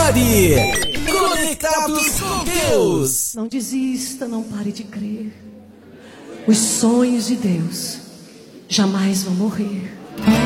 Pare! Conectados com Deus! Não desista, não pare de crer. Os sonhos de Deus jamais vão morrer.